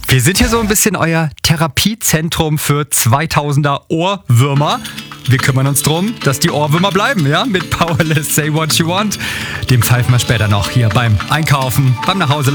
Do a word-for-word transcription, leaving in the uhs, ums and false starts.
Wir sind hier so ein bisschen euer Therapiezentrum für zweitausender Ohrwürmer. Wir kümmern uns drum, dass die Ohrwürmer bleiben, ja? Mit Powerless Say What You Want. Dem pfeifen wir später noch hier beim Einkaufen, beim Nachhause